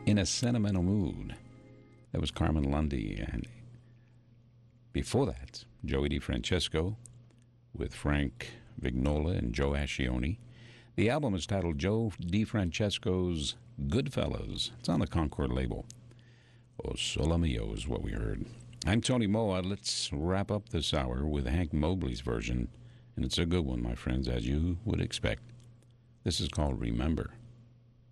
In a Sentimental Mood. That was Carmen Lundy. And before that, Joey DeFrancesco with Frank Vignola and Joe Ascione. The album is titled Joe DeFrancesco's Goodfellas. It's on the Concord label. Oh, Sole Mio is what we heard. I'm Tony Moa. Let's wrap up this hour with Hank Mobley's version, and it's a good one, my friends, as you would expect. This is called Remember.